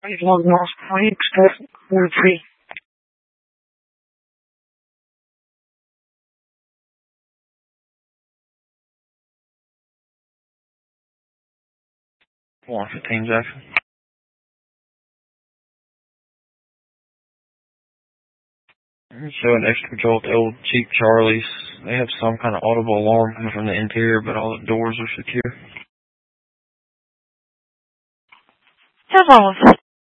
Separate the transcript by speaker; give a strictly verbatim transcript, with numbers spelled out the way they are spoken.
Speaker 1: It was last week, Steph. We're free.
Speaker 2: one fifteen Jackson. Showing extra patrol at the old Cheap Charlie's. They have some kind of audible alarm coming from the interior, but all the doors are secure.
Speaker 1: Hello,